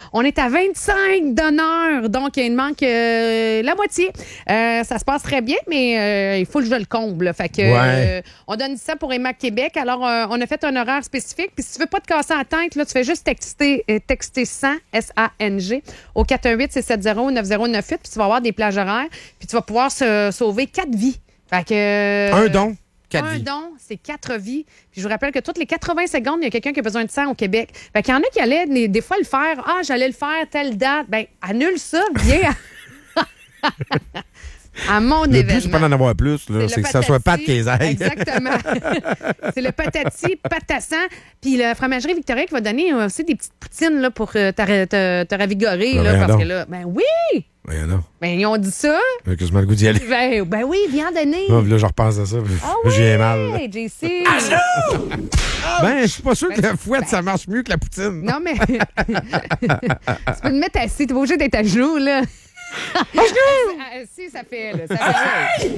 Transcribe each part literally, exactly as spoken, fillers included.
On est à vingt-cinq donneurs, donc il manque euh, la moitié. Euh, ça se passe très bien, mais euh, il faut que je le comble. Fait que, Ouais. euh, on donne ça pour Emma Québec. Alors, euh, on a fait un horaire spécifique. Puis si tu veux pas te casser la tête, là, tu fais juste texter, euh, texter cent, S A N G, au quatre un huit, six sept zéro, neuf zéro neuf huit, puis tu vas avoir des plages horaires, puis tu vas pouvoir se sauver quatre vies. Fait que, euh, Un don, quatre un vies. don, c'est quatre vies. Puis je vous rappelle que toutes les quatre-vingts secondes, il y a quelqu'un qui a besoin de sang au Québec. Fait qu'il y en a qui allaient des, des fois le faire. Ah, j'allais le faire telle date. Ben, annule ça, viens à, à mon Le événement. but, c'est pas d'en avoir plus, là. le C'est que ça soit pas de patati. tes ailes. Exactement. C'est le patati, patassan. Puis la fromagerie Victoria qui va donner aussi des petites poutines là, pour euh, te, te, te ravigorer. Ben, là, voyons parce donc. que là, ben oui! Ouais, non. Ben, ils ont dit ça. J'ai quasiment le goût d'y aller. Ben, ben oui, viens donner. Ah, là, je repense à ça. puis Ah J'ai mal. là. Hey, J C. Ben, je suis pas sûr Ben, que la fouette, ça marche mieux que la poutine. Non, mais. Tu peux te mettre assis. T'es pas obligé d'être à genoux, là. Si, ça fait, là. Ça fait,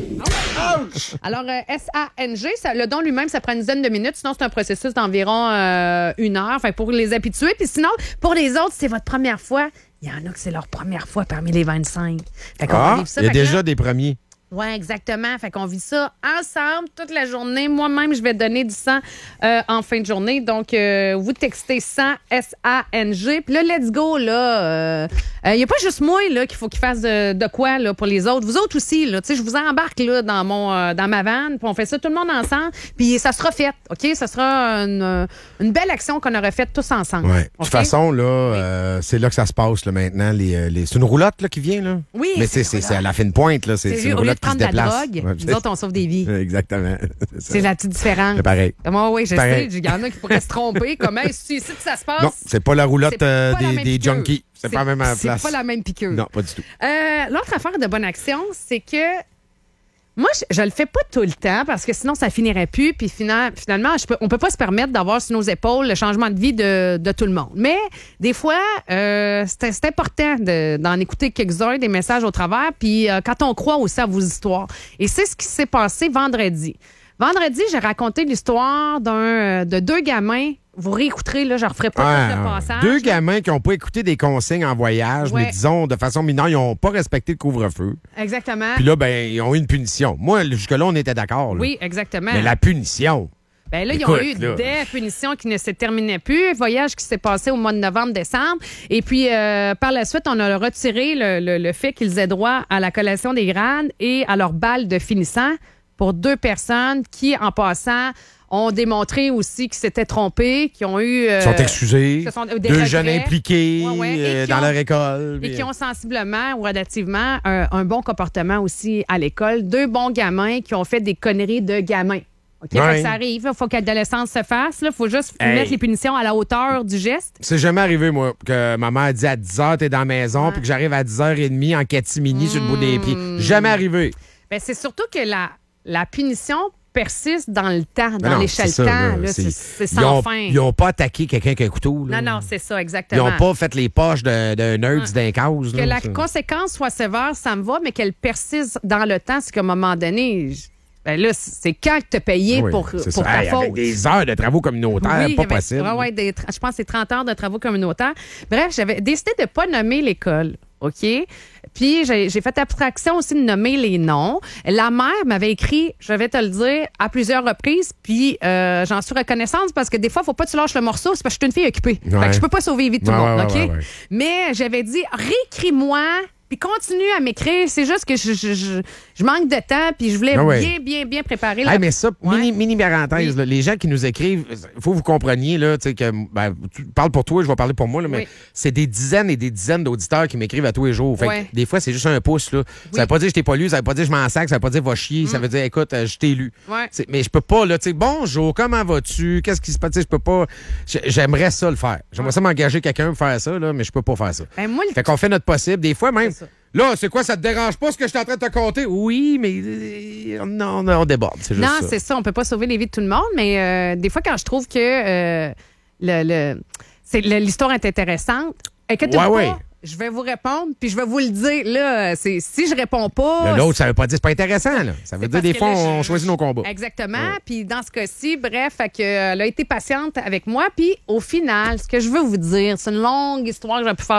Ouch! Alors, euh, S A N G, ça- le don lui-même, ça prend une dizaine de minutes. Sinon, c'est un processus d'environ euh, une heure. Enfin, pour les habitués. Puis sinon, pour les autres, c'est votre première fois. Il y en a que c'est leur première fois parmi les vingt-cinq. Fait qu'on va Ah, vivre ça. il y a Fait que là- déjà des premiers. Oui, exactement. Fait qu'on vit ça ensemble toute la journée. Moi-même, je vais donner du sang euh, en fin de journée. Donc, euh, vous textez cent, S A N G. Puis là, let's go, là. Il n'y a pas juste moi, là, qu'il faut qu'il fasse de, de quoi, là, pour les autres. Vous autres aussi, là. Tu sais, je vous embarque, là, dans mon, euh, dans ma vanne. Puis on fait ça tout le monde ensemble. Puis ça sera fait, OK? Ça sera une, une belle action qu'on aurait faite tous ensemble. Ouais. De OK? toute façon, là, euh, c'est là que ça se passe, là, maintenant. Les, euh, les... C'est une roulotte, là, qui vient, là? Oui, Mais c'est c'est, une c'est, c'est à la fine pointe, là. C'est, C'est c'est juste, une au lieu de roulotte qui se prendre de la déplace. drogue, Ouais, nous autres, on sauve des vies. Exactement. C'est ça. C'est la petite différence. C'est pareil. Moi, oui, je Pareil. sais. Il y en a qui pourraient se tromper. Comment ici, ici que ça se passe? Non, c'est pas la roulotte C'est euh, pas la des, même des piqûre. junkies. C'est, pas la même à la C'est place. pas la même piqûre. Non, pas du tout. Euh, l'autre affaire de bonne action, c'est que moi, je, je le fais pas tout le temps parce que sinon, ça finirait plus. Puis fina- finalement, je peux, on peut pas se permettre d'avoir sur nos épaules le changement de vie de, de tout le monde. Mais des fois, euh, c'est, c'est important de- d'en écouter quelques-uns, des messages au travers. Puis euh, quand on croit aussi à vos histoires. Et c'est ce qui s'est passé vendredi. Vendredi, j'ai raconté l'histoire d'un, euh, de deux gamins. Vous réécouterez, là, je ne referai pas Ouais, tout le passage. deux gamins qui n'ont pas écouté des consignes en voyage, Ouais. mais disons, de façon mineure, ils n'ont pas respecté le couvre-feu. Exactement. Puis là, ben, ils ont eu une punition. Moi, jusque-là, on était d'accord. là. Oui, exactement. Mais la punition. Ben là, ils Écoute, ont eu là. des punitions qui ne se terminaient plus. Voyage qui s'est passé au mois de novembre-décembre. Et puis, euh, par la suite, on a retiré le, le- le fait qu'ils aient droit à la collation des grades et à leur balle de finissant pour deux personnes qui, en passant, ont démontré aussi qu'ils s'étaient trompés, qui ont eu... euh, Ils sont excusés. ce sont des deux regrets. jeunes impliqués Ouais, ouais, et euh, qui dans ont- leur école. Et puis- qui ont sensiblement ou relativement un, un bon comportement aussi à l'école. Deux bons gamins qui ont fait des conneries de gamins. OK? Fait Ouais. que ça arrive. Il faut que l'adolescence se fasse. Il faut juste Hey. mettre les punitions à la hauteur du geste. C'est jamais arrivé, moi, que ma mère dit à dix heures, t'es dans la maison, puis que j'arrive à dix heures trente en catimini sur le bout des pieds. Jamais arrivé. Ben, c'est surtout que la, la punition persiste dans le temps, Mais dans non, l'échelle c'est temps. ça, là, là. c'est- C'est c'est Ils sans ont, fin. ils ont pas attaqué quelqu'un avec un couteau. Là. Non, non, c'est ça, Ils exactement. ont pas fait les poches d'un d'un nerd Ouais. d'un cause. Que là, la ça. conséquence soit sévère, ça me va, mais qu'elle persiste dans le temps, c'est qu'à un moment donné, je- ben là, c'est quand que tu as payé Oui, pour, c'est pour ça. ta Hey, faute. avec des heures de travaux communautaires, Oui, pas avec- possible. ouais, ouais, des tra- je pense que c'est trente heures de travaux communautaires. Bref, j'avais décidé de ne pas nommer l'école. OK? Puis, j'ai j'ai fait abstraction aussi de nommer les noms. La mère m'avait écrit, je vais te le dire, à plusieurs reprises, puis euh, j'en suis reconnaissante parce que des fois, il ne faut pas que tu lâches le morceau, c'est parce que je suis une fille occupée. Fait Ouais. que je peux pas sauver les vies de tout le Ouais, monde, ouais, OK? ouais, ouais. Mais j'avais dit, réécris-moi, puis continue à m'écrire. C'est juste que je, je, je, je manque de temps, puis je voulais Ah ouais. bien, bien, bien préparer la Hey, mais ça, Ouais. mini, mini parenthèse, Oui. là, les gens qui nous écrivent, il faut que vous compreniez là, tu sais, que ben, tu parles pour toi, je vais parler pour moi, là, mais Oui. c'est des dizaines et des dizaines d'auditeurs qui m'écrivent à tous les jours. Fait que Ouais. des fois, c'est juste un pouce. Là. Ça veut pas dire que je t'ai pas lu, ça veut pas dire que je m'en sac, ça veut pas dire va chier, ça veut dire écoute, euh, je t'ai lu. Ouais. C'est- Mais je peux pas, là, tu sais, bonjour, comment vas-tu? Qu'est-ce qui se passe? Tu sais, Je peux pas. j'ai- J'aimerais ça le faire. J'aimerais ça m'engager quelqu'un pour faire ça, là, mais je peux pas faire ça. Ben, moi, le Fait qu'on fait notre possible. Des fois, même. C'est ça. Là, c'est quoi, ça te dérange pas ce que je suis en train de te compter? Oui, mais euh, non, non, on déborde. C'est juste Non, ça. c'est ça. On peut pas sauver les vies de tout le monde, mais euh, des fois, quand je trouve que euh, le, le- c'est- le- l'histoire est intéressante, inquiétez-vous Ouais, pas, ouais. je vais vous répondre, puis je vais vous le dire. Là, c'est, si je réponds pas... Là, L'autre, ça veut pas dire que c'est pas intéressant. Là. Ça veut c'est dire parce des que fois, là, je- on choisit nos combats. Exactement. Puis dans ce cas-ci, bref, fait que, euh, elle a été patiente avec moi. Puis au final, ce que je veux vous dire, c'est une longue histoire que j'ai pu faire